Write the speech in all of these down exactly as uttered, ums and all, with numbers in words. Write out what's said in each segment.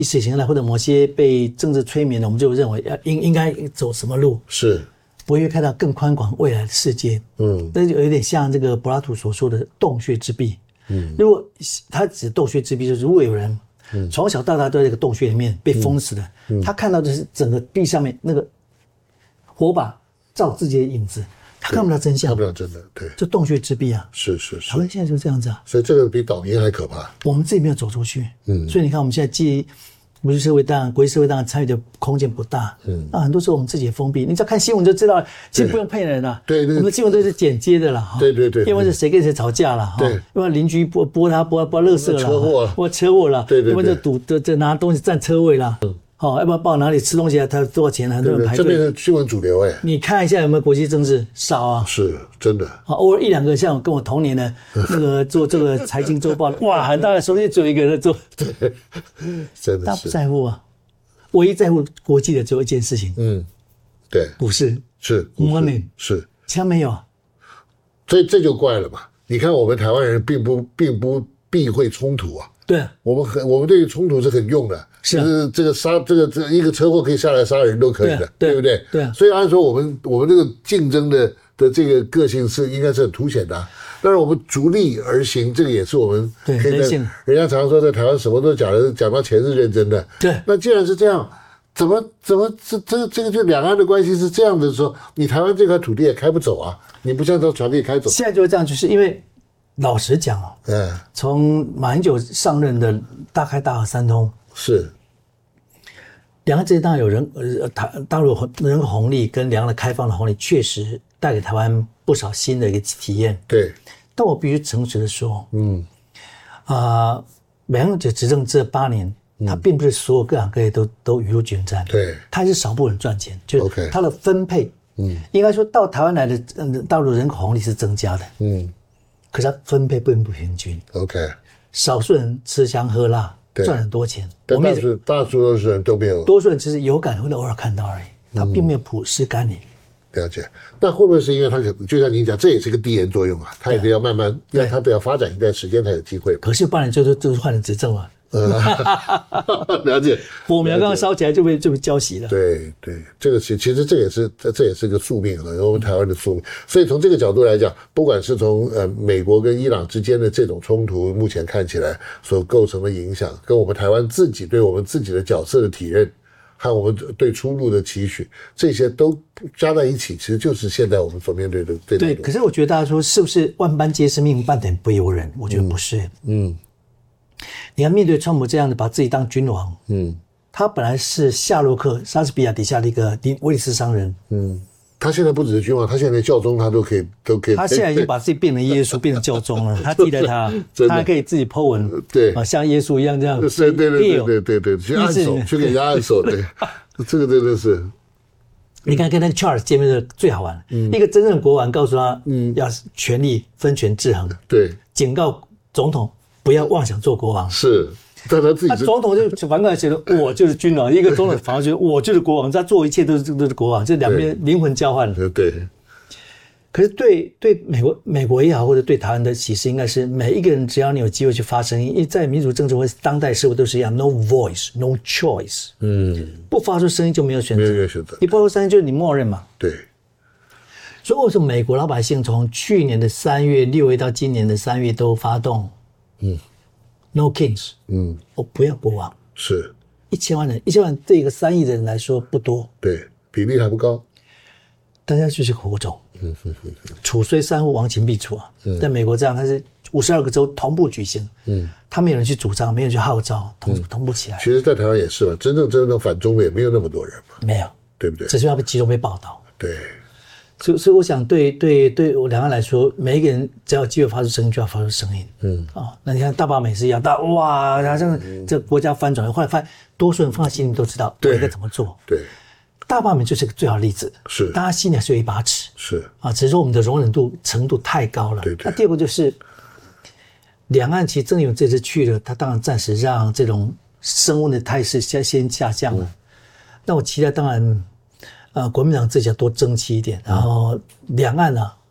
意识形态或者某些被政治催眠的，我们就认为要应应该走什么路， 是不会看到更宽广未来的世界。嗯，那就有点像这个柏拉图所说的洞穴之壁。嗯，如果他指洞穴之壁，就是如果有人从小到大都在这个洞穴里面被封死的，嗯、他看到的是整个壁上面那个火把照自己的影子。他看不到真相， 看不到真的，对， 就洞穴之壁啊！ 是是是， 台湾现在就这样子啊， 所以这个比岛民还可怕。 我们自己没有走出去，嗯，所以你看我们现在既国际社会当然国际社会当然参与的空间不大，嗯，那很多时候我们自己也封闭。你只要看新闻就知道，其实不用骗人了， 对对， 我们的新闻都是剪接的啦， 对对对， 因为是谁跟谁吵架了， 对， 因为邻居播播他播播垃圾了， 车祸， 播车祸了， 对对， 因为这堵这这拿东西占车位了，嗯。哦，要不然报哪里吃东西啊？他多少钱？很多人排队。 这边的新闻主流哎， 你看一下有没有国际政治？少啊， 是真的。 啊，偶尔一两个，像我跟我同年的那个做这个财经周报，哇，很大的手机只有一个人做， 对，真的是。 他不在乎啊，唯一在乎国际的只有一件事情， 嗯，对， 股市是 money 是， 其他没有啊。 这这就怪了嘛！你看我们台湾人并不并不避讳冲突啊。 对， 我们很我们对于冲突是很用的， 是、啊、 就是这个杀这个这一个车祸可以下来杀人都可以的， 对, 对, 对不对？ 对、啊， 所以按说我们我们这个竞争的的这个个性是应该是很凸显的、啊。当然我们逐利而行，这个也是我们对人性。 人家常说在台湾什么都讲的，讲到钱是认真的。 对， 那既然是这样，怎么怎么这这这个就两岸的关系是这样的时候，你台湾这块土地也开不走啊，你不像这船可以开走。 现在就是这样，就是因为。老实讲啊， 嗯， 从马英九上任的大开大合三通是， 两岸之间当然有人呃大大陆人口红利跟两岸的开放的红利，确实带给台湾不少新的一个体验。 对， 但我必须诚实的说， 嗯， 啊、呃，马英九执政这八年，他并不是所有各行各业都都雨露均沾， 对， 他是少部分人赚钱，就是他的分配，嗯，应该说到台湾来的嗯大陆人口红利是增加的，嗯。可是它分配并不平均 ，OK， 少数人吃香喝辣赚很多钱， 但大数大多数人都没有， 多数人只是有感会偶尔看到而已，他并没有普施甘霖。 了解，那会不会是因为他可能就像您讲，这也是个递延作用啊？他也得要慢慢，要他得要发展一段时间才有机会。 可是不然就是就是换了执政了。 呃，了解。 火苗刚刚烧起来就被就被浇熄了。 对对，这个其其实这也是这也是个宿命了，我们台湾的宿命。所以从这个角度来讲，不管是从呃美国跟伊朗之间的这种冲突，目前看起来所构成的影响，跟我们台湾自己对我们自己的角色的体认，和我们对出路的期许，这些都加在一起，其实就是现在我们所面对的对。 对，可是我觉得大家说是不是万般皆是命，半点不由人？我觉得不是。嗯。嗯，你看，面对川普这样的把自己当君王，嗯，他本来是夏洛克莎士比亚底下的一个威尼斯商人，嗯， 他现在不只是君王，他现在连教宗他都可以都可以， 他现在已经把自己变成耶稣，变成教宗了，他记得他，他还可以自己 po 文， 对啊，像耶稣一样这样， 对对对对对对对，去按手，去给人家按手，对，这个真的是。 你看，跟那个 Charles 见面的最好玩，嗯，一个真正的国王告诉他，嗯，要权力分权制衡， 对， 警告总统。不要妄想做国王， 是，但他自己， 他总统就反过来觉得我就是君王，一个总统反而觉得我就是国王，他做一切都是都是国王，这两边灵魂交换了。 对。 可是对对美国美国也好，或者对台湾的启示，应该是每一个人只要你有机会去发声音，因为在民主政治或当代社会都是一样 ，no voice, no choice， 嗯，不发出声音就没有选择， 没有选择， 你不发出声音就是你默认嘛。 对。 所以为什么美国老百姓从去年的三月、六月到今年的三月都发动？嗯 ，No Kings， 嗯，我不要国王， 是一千万人，一千万对一个三亿的人来说不多， 对，比例还不高， 大家就是火种，嗯哼哼，楚虽三户，亡秦必楚啊。嗯，在美国这样，它是五十二个州同步举行，嗯，他没有人去主张，没有人去号召，同、嗯、同步起来。 其实，在台湾也是嘛，真正真正反中的也没有那么多人嘛， 没有， 对不对？ 只是要被集中被报道， 对。 所以，所以我想对，对对对我两岸来说，每一个人只要有机会发出声音，就要发出声音。嗯啊、哦，那你看大罢免是一样，大哇，好像这个国家翻转，后来发现多数人放在心里都知道我应该怎么做。 对， 大罢免就是个最好的例子。 是， 大家心里还是有一把尺。 是啊，只是说我们的容忍度程度太高了。 对对。 那第二个就是两岸其实郑永这次去了，他当然暂时让这种升温的态势先先下降了。嗯、那我期待当然。呃，国民党自己要多争气一点，然后两岸呢、啊，啊，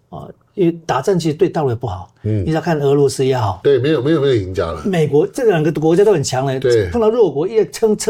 因为打仗其实对大陆也不好。嗯，你只要看俄罗斯也好， 对，没有没有没有赢家了。 美国这两个国家都很强了， 对， 碰到弱国一撑撑。